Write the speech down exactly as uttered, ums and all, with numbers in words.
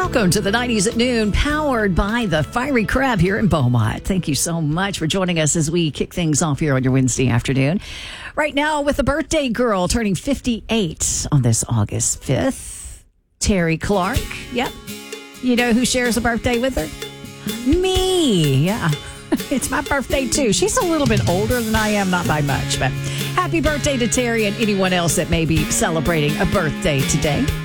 Welcome to the nineties at noon, powered by the Fiery Crab here in Beaumont. Thank you so much for joining us as we kick things off here on your Wednesday afternoon. Right now with a birthday girl turning fifty-eight on this August fifth, Terry Clark. Yep. You know who shares a birthday with her? Me. Yeah. It's my birthday, too. She's a little bit older than I am, not by much, but happy birthday to Terry and anyone else that may be celebrating a birthday today.